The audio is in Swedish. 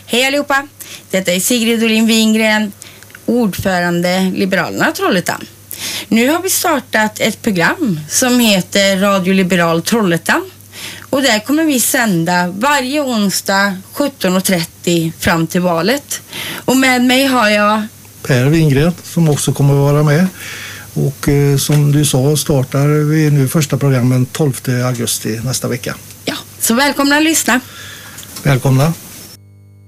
Hej allihopa! Detta är Sigrid Olin Wingren, ordförande Liberalerna Trollhättan. Nu har vi startat ett program som heter Radio Liberal Trollhättan. Och där kommer vi sända varje onsdag 17:30 fram till valet. Och med mig har jag Per Wingren som också kommer att vara med. Och som du sa startar vi nu första programmen 12 augusti nästa vecka. Ja, så välkomna att lyssna. Välkomna.